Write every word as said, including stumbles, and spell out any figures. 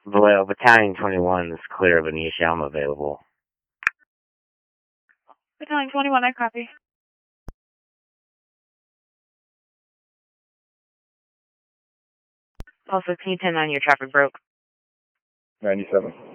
Vallejo, Battalion twenty-one is clear of Anisha. I'm available. Battalion twenty-one, I copy. Also, can you ten nine, your traffic broke? ninety-seven.